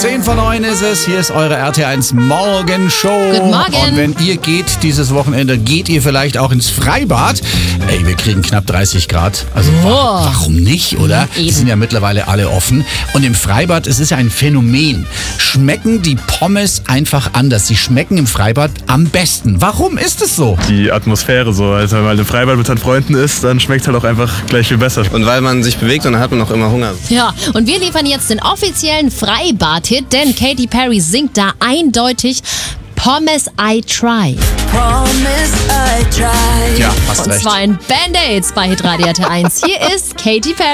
10:09 ist es. Hier ist eure RT1 Morgenshow. Guten Morgen. Und wenn ihr geht dieses Wochenende, geht ihr vielleicht auch ins Freibad. Ey, wir kriegen knapp 30 Grad. Also warum nicht, oder? Die sind ja mittlerweile alle offen. Und im Freibad, es ist ja ein Phänomen. Schmecken die Pommes einfach anders. Sie schmecken im Freibad am besten. Warum ist es so? Die Atmosphäre so. Also wenn man im Freibad mit seinen Freunden ist, dann schmeckt es halt auch einfach gleich viel besser. Und weil man sich bewegt und dann hat man auch immer Hunger. Ja, und wir liefern jetzt den offiziellen Freibad-Hit, denn Katy Perry singt da eindeutig Promise I Try. Promise I try. Ja, hast Und recht. zwar in Band-Aids bei Hitradio RT1. Hier ist Katy Perry.